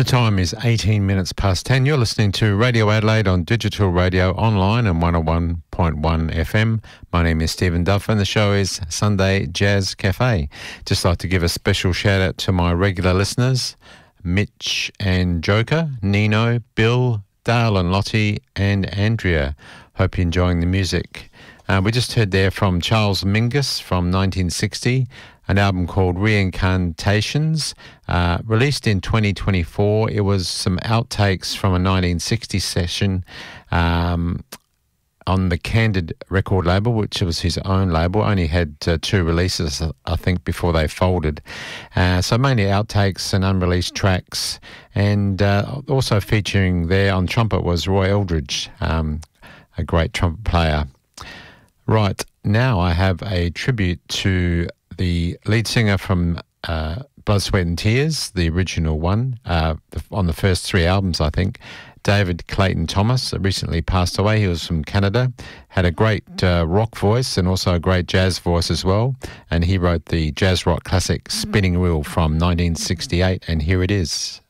The time is 18 minutes past 10. You're listening to Radio Adelaide on digital radio, online and 101.1 FM. My name is Stephen Duff and the show is Sunday Jazz Cafe. Just like to give a special shout out to my regular listeners, Mitch and Joker, Nino, Bill, Dale and Lottie and Andrea. Hope you're enjoying the music. We just heard there from Charles Mingus from 1960, an album called Reincarnations, released in 2024. It was some outtakes from a 1960 session on the Candid record label, which was his own label. Only had 2 releases, I think, before they folded. So mainly outtakes and unreleased tracks. And also featuring there on trumpet was Roy Eldridge, a great trumpet player. Right, now I have a tribute to the lead singer from Blood, Sweat and Tears, the original one, on the first 3 albums, I think, David Clayton Thomas, recently passed away. He was from Canada, had a great rock voice and also a great jazz voice as well, and he wrote the jazz rock classic Spinning Wheel from 1968, and here it is.